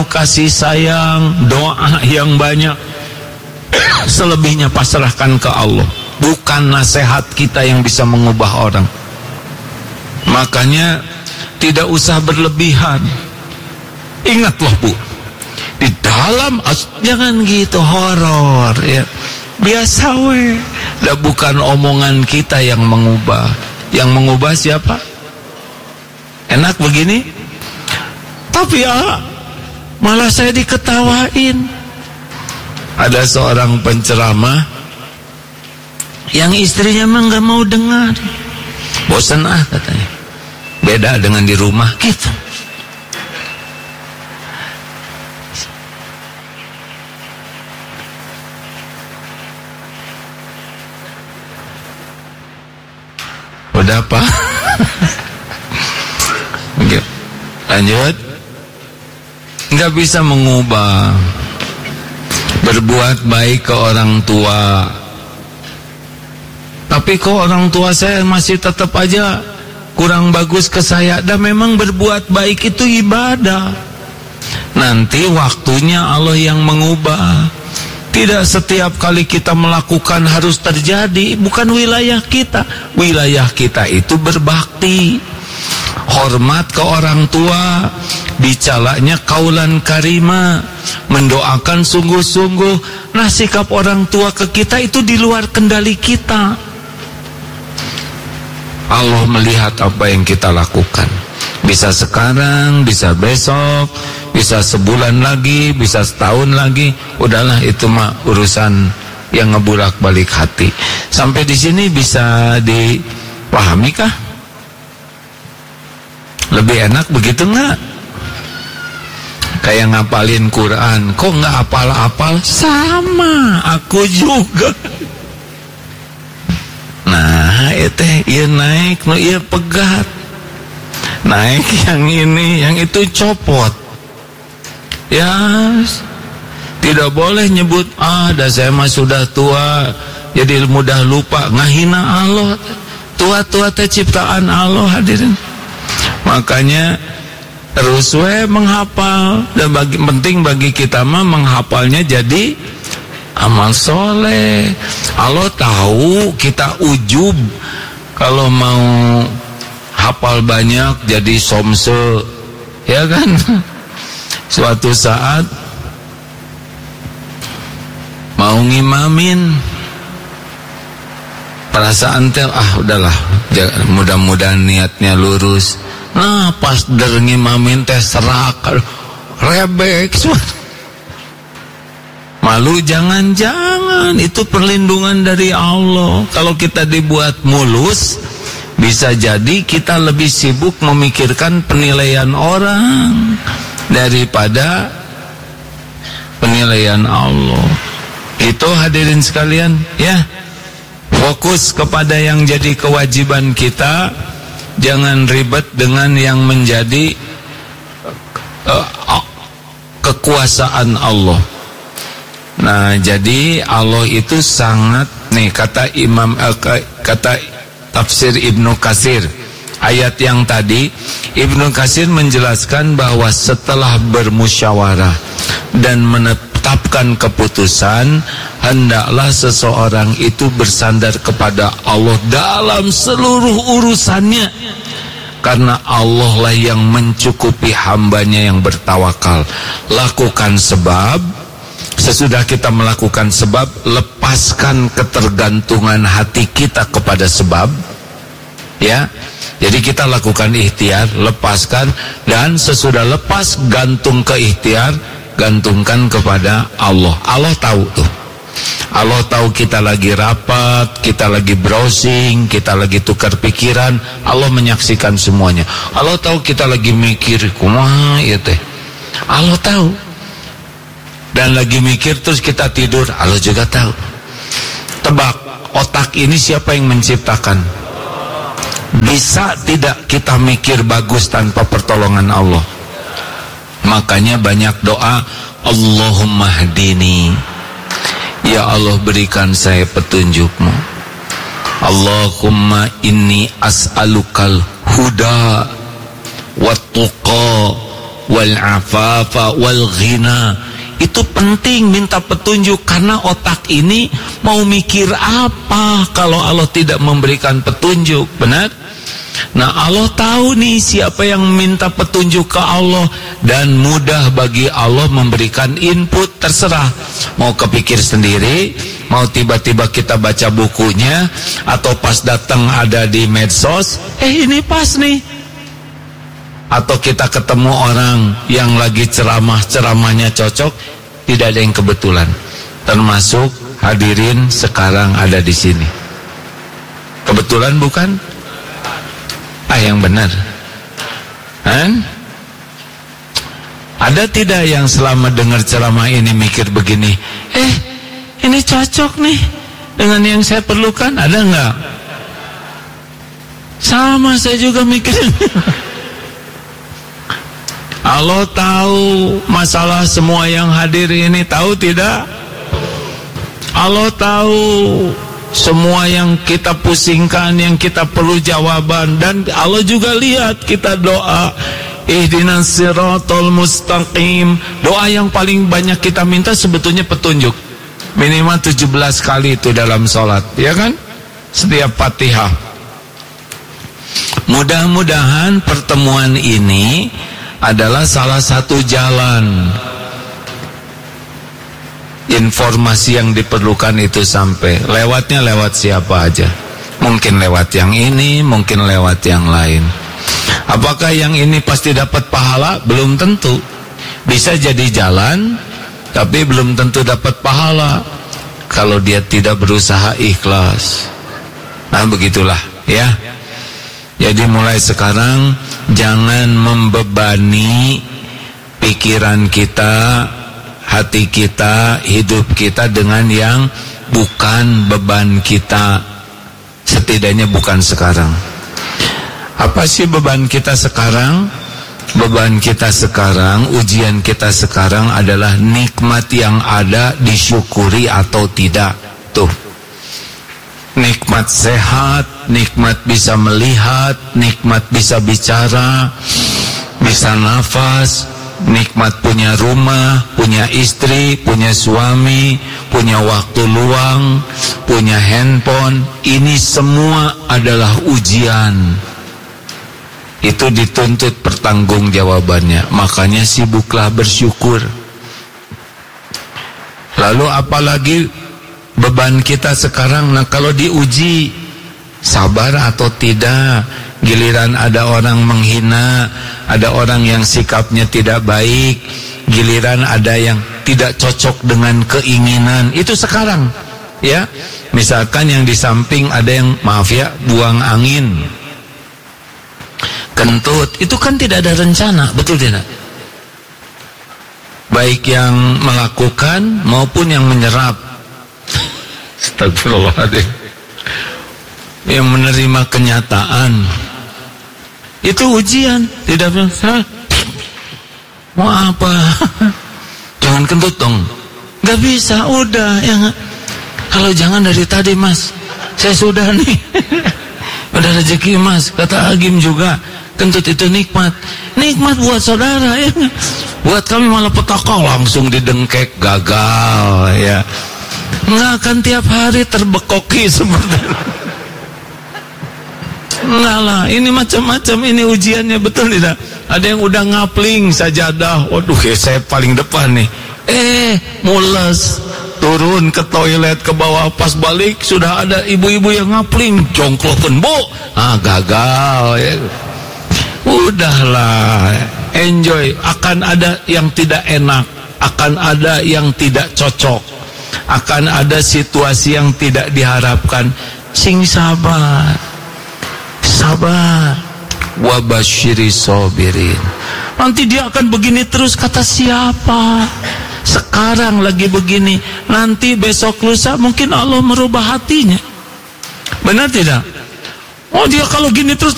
kasih sayang, doa yang banyak. Selebihnya pasrahkan ke Allah. Bukan nasihat kita yang bisa mengubah orang. Makanya tidak usah berlebihan. Ingat loh Bu, di dalam jangan gitu horor ya. Biasa we. Lah bukan omongan kita yang mengubah. Yang mengubah siapa? Enak begini? Tapi ya malah saya diketawain. Ada seorang penceramah yang istrinya mah nggak mau dengar. Bosan katanya. Beda dengan di rumah gitu. Udah apa? Lanjut. Nggak bisa mengubah. Berbuat baik ke orang tua. Tapi kok orang tua saya masih tetap aja kurang bagus ke saya. Dan memang berbuat baik itu ibadah. Nanti waktunya Allah yang mengubah. Tidak setiap kali kita melakukan harus terjadi. Bukan wilayah kita. Wilayah kita itu berbakti. Hormat ke orang tua. Bicaranya kaulan karima. Mendoakan sungguh-sungguh. Nah, sikap orang tua ke kita itu di luar kendali kita. Allah melihat apa yang kita lakukan. Bisa sekarang, bisa besok, bisa sebulan lagi, bisa setahun lagi. Udahlah, itu mah urusan yang ngebulak-balik hati. Sampai di sini bisa dipahami kah? Lebih enak begitu enggak? Kayak ngapalin Quran. Kok nggak apal-apal? Sama, aku juga. Nah, itu iya naik, no iya pegat. Naik yang ini, yang itu copot. Ya, tidak boleh nyebut, dah saya mah sudah tua, jadi mudah lupa. Ngahina Allah. Tua-tua teh ciptaan Allah, hadirin. Makanya terus menghafal. Dan penting bagi kita mah menghafalnya jadi amal soleh. Allah tahu kita ujub kalau mau hafal banyak jadi somse, ya kan? Suatu saat mau ngimamin, perasaan teh udahlah, mudah-mudahan niatnya lurus. Nah, pas ngimamin teh serak, rebek. Malu jangan-jangan, itu perlindungan dari Allah. Kalau kita dibuat mulus, bisa jadi kita lebih sibuk memikirkan penilaian orang daripada penilaian Allah. Itu hadirin sekalian, ya. Fokus kepada yang jadi kewajiban kita. Jangan ribet dengan yang menjadi kekuasaan Allah. Nah, jadi Allah itu sangat, nih kata kata tafsir Ibnu Katsir, ayat yang tadi Ibnu Katsir menjelaskan bahwa setelah bermusyawarah dan menetapkan keputusan, hendaklah seseorang itu bersandar kepada Allah dalam seluruh urusannya, karena Allah lah yang mencukupi hambanya yang bertawakal. Lakukan sebab. Sesudah kita melakukan sebab, lepaskan ketergantungan hati kita kepada sebab, ya. Jadi kita lakukan ikhtiar, lepaskan, dan sesudah lepas gantung ke ikhtiar, gantungkan kepada Allah. Allah tahu tuh. Allah tahu kita lagi rapat, kita lagi browsing, kita lagi tukar pikiran. Allah menyaksikan semuanya. Allah tahu kita lagi mikir, kumaha ya teh. Allah tahu. Dan lagi mikir terus kita tidur, Allah juga tahu. Tebak, otak ini siapa yang menciptakan? Bisa tidak kita mikir bagus tanpa pertolongan Allah? Makanya banyak doa, Allahumma hdini, ya Allah berikan saya petunjukmu. Allahumma inni as'alukal huda wa tuqa wal afafa wal ghina. Itu penting minta petunjuk, karena otak ini mau mikir apa kalau Allah tidak memberikan petunjuk. Benar? Nah, Allah tahu nih siapa yang minta petunjuk ke Allah, dan mudah bagi Allah memberikan input. Terserah mau kepikir sendiri, mau tiba-tiba kita baca bukunya, atau pas datang ada di medsos, ini pas nih. Atau kita ketemu orang yang lagi ceramahnya cocok. Tidak ada yang kebetulan, termasuk hadirin sekarang ada di sini. Kebetulan bukan? Yang benar. Ada tidak yang selama dengar ceramah ini mikir begini, ini cocok nih dengan yang saya perlukan? Ada enggak? Sama, saya juga mikir. Allah tahu masalah semua yang hadir ini, tahu tidak? Allah tahu semua yang kita pusingkan, yang kita perlu jawaban. Dan Allah juga lihat kita doa, ihdinas siratal mustaqim. Doa yang paling banyak kita minta sebetulnya petunjuk. Minimal 17 kali itu dalam sholat, ya kan? Setiap Fatihah. Mudah-mudahan pertemuan ini adalah salah satu jalan informasi yang diperlukan itu sampai. Lewatnya lewat siapa aja. Mungkin lewat yang ini, mungkin lewat yang lain. Apakah yang ini pasti dapat pahala? Belum tentu. Bisa jadi jalan, tapi belum tentu dapat pahala kalau dia tidak berusaha ikhlas. Nah, begitulah ya. Jadi mulai sekarang jangan membebani pikiran kita, hati kita, hidup kita dengan yang bukan beban kita. Setidaknya bukan sekarang. Apa sih beban kita sekarang? Beban kita sekarang, ujian kita sekarang adalah nikmat yang ada disyukuri atau tidak. Tuh. Nikmat sehat, nikmat bisa melihat, nikmat bisa bicara, bisa nafas, nikmat punya rumah, punya istri, punya suami, punya waktu luang, punya handphone. Ini semua adalah ujian. Itu dituntut pertanggungjawabannya. Makanya sibuklah bersyukur. Lalu apalagi beban kita sekarang? Nah, kalau diuji sabar atau tidak, giliran ada orang menghina, ada orang yang sikapnya tidak baik, giliran ada yang tidak cocok dengan keinginan, itu sekarang ya. Misalkan yang di samping ada yang, maaf ya, buang angin, kentut, itu kan tidak ada rencana, betul tidak? Baik yang melakukan maupun yang menyerap. Astagfirullahaladzim. Yang menerima kenyataan itu ujian. Tidak bisa. Mau apa? Jangan kentut dong. Gak bisa, udah ya. Kalau jangan dari tadi mas, saya sudah nih. Udah rezeki mas. Kata Agim juga, kentut itu nikmat. Nikmat buat saudara ya. Buat kami malah petaka, langsung didengkek, gagal ya. Nggak akan tiap hari terbekoki seperti itu. Enggak lah, ini macam-macam, ini ujiannya, betul tidak? Ada yang udah ngapling sajadah, waduh ya saya paling depan nih. Mules, turun ke toilet ke bawah, pas balik sudah ada ibu-ibu yang ngapling, jongklokan bu, gagal ya. Udahlah, enjoy. Akan ada yang tidak enak, akan ada yang tidak cocok, akan ada situasi yang tidak diharapkan. Sing sabar, sabar. Wabasyiri sobirin. Nanti dia akan begini terus, kata siapa? Sekarang lagi begini, nanti besok lusa mungkin Allah merubah hatinya. Benar tidak? Oh, dia kalau gini terus